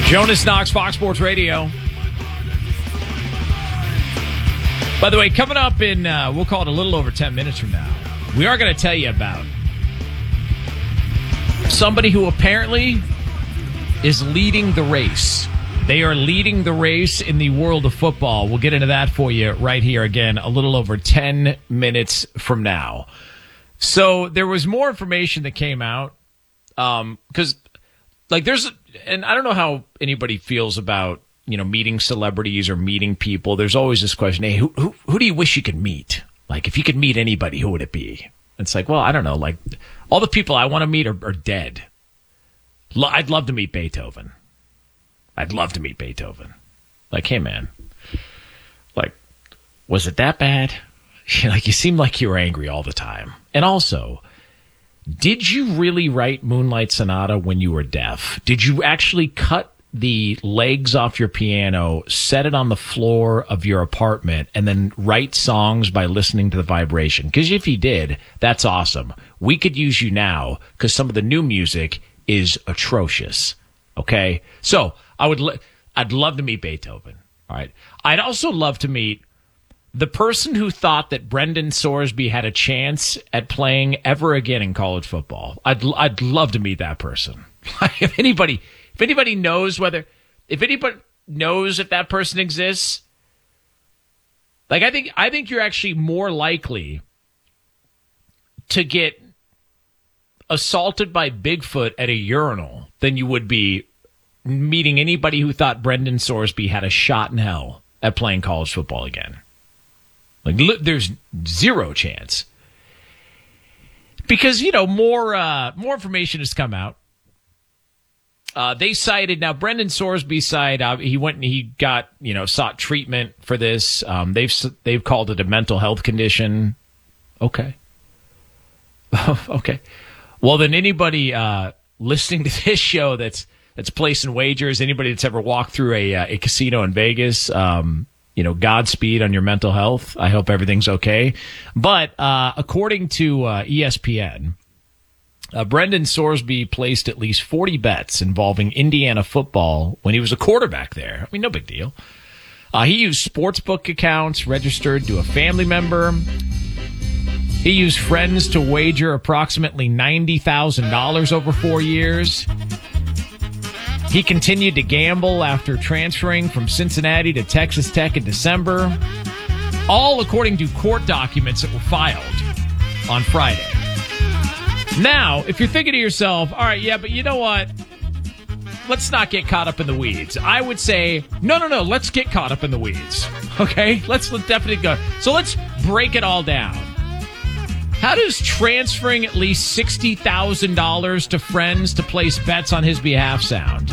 Jonas Knox, Fox Sports Radio. By the way, coming up in, we'll call it a little over 10 minutes from now, we are going to tell you about somebody who apparently is leading the race. They are leading the race in the world of football. We'll get into that for you right here again, a little over 10 minutes from now. So there was more information that came out because, and I don't know how anybody feels about, meeting celebrities or meeting people. There's always this question, hey, who do you wish you could meet? Like, if you could meet anybody, who would it be? It's like, well, I don't know. Like, all the people I want to meet are dead. I'd love to meet Beethoven. Like, hey, man. Like, was it that bad? Like, you seem like you were angry all the time. And also, did you really write Moonlight Sonata when you were deaf? Did you actually cut the legs off your piano, set it on the floor of your apartment, and then write songs by listening to the vibration? Because if you did, that's awesome. We could use you now because some of the new music is atrocious. Okay? So, I'd love to meet Beethoven. All right? I'd also love to meet the person who thought that Brendan Sorsby had a chance at playing ever again in college football. I'd love to meet that person. If anybody knows if that person exists, like, I think you're actually more likely to get assaulted by Bigfoot at a urinal than you would be meeting anybody who thought Brendan Sorsby had a shot in hell at playing college football again. Like, there's zero chance. Because, more information has come out. They cited, now Brendan Sorsby's side, he went and he got, sought treatment for this. They've called it a mental health condition. Okay. Okay. Well, then anybody listening to this show that's placing wagers, anybody that's ever walked through a casino in Vegas, Godspeed on your mental health. I hope everything's okay. But according to ESPN, Brendan Sorsby placed at least 40 bets involving Indiana football when he was a quarterback there. I mean, no big deal. He used sportsbook accounts registered to a family member. He used friends to wager approximately $90,000 over 4 years. He continued to gamble after transferring from Cincinnati to Texas Tech in December, all according to court documents that were filed on Friday. Now, if you're thinking to yourself, all right, yeah, but you know what? Let's not get caught up in the weeds. I would say, no, let's get caught up in the weeds. Okay? Let's definitely go. So let's break it all down. How does transferring at least $60,000 to friends to place bets on his behalf sound?